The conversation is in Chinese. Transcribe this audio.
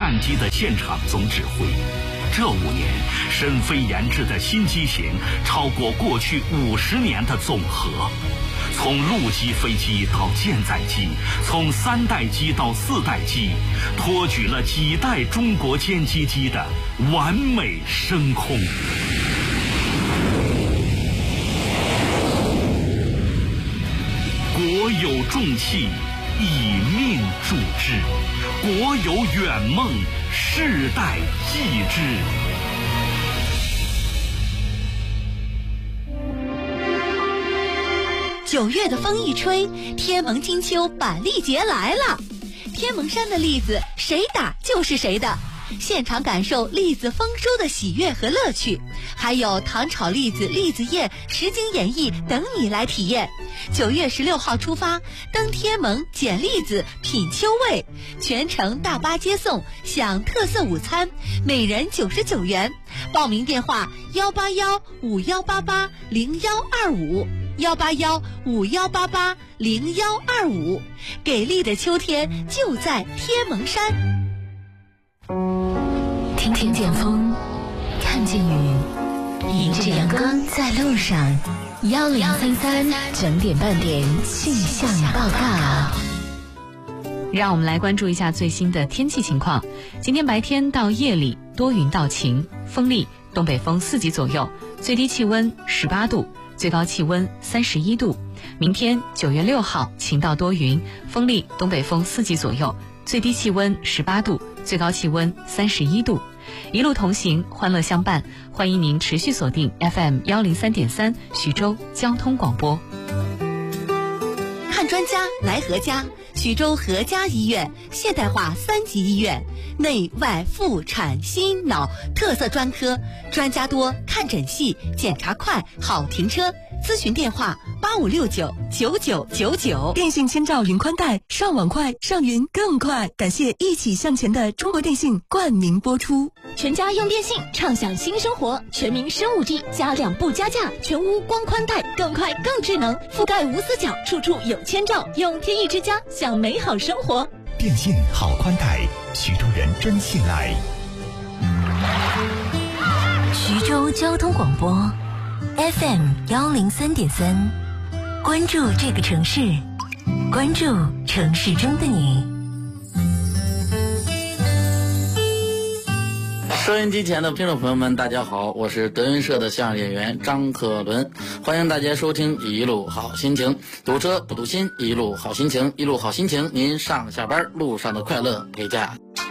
战机的现场总指挥。这5年，深飞研制的新机型超过过去50年的总和。从陆基飞机到舰载机，从3代机到4代机，托举了几代中国歼击机的完美升空。国有重器，以命铸之；国有远梦，世代继之。 9月的风一吹，天盟金秋板栗节来了。天盟山的栗子谁打就是谁的，现场感受栗子丰收的喜悦和乐趣，还有糖炒栗子、栗子宴、实景演绎等你来体验。9月16号出发，登天盟捡栗子品秋味，全程大巴接送，享特色午餐，每人99元。报名电话18151880125，18151880125。给力的秋天就在天盟山。 听见风，看见雨，迎着阳光在路上。1033整点半点气象报告。 让我们来关注一下最新的天气情况。今天白天到夜里多云到晴，风力东北风4级左右，最低气温18度，最高气温31度。明天9月6号晴到多云，风力东北风4级左右，最低气温18度，最高气温31度。一路同行，欢乐相伴，欢迎您持续锁定 FM 103.3徐州交通广播。 看专家来何家，徐州何家医院现代化3级医院，内外妇产心脑特色专科，专家多，看诊细，检查快，好停车。咨询电话85699999。 电信千兆云宽带，上网快，上云更快。感谢一起向前的中国电信冠名播出。 全家用电信，畅享新生活。全民升 5G， 加2不加价，全屋光宽带，更快更智能，覆盖无死角，处处有千兆。用天翼之家，享美好生活。 电信好宽带，徐州人真信赖。 徐州交通广播FM 103.3，关注这个城市，关注城市中的你。 收音机前的听众朋友们，大家好，我是德云社的相声演员张克伦，欢迎大家收听一路好心情，堵车不堵心，一路好心情，一路好心情，您上下班路上的快乐陪驾。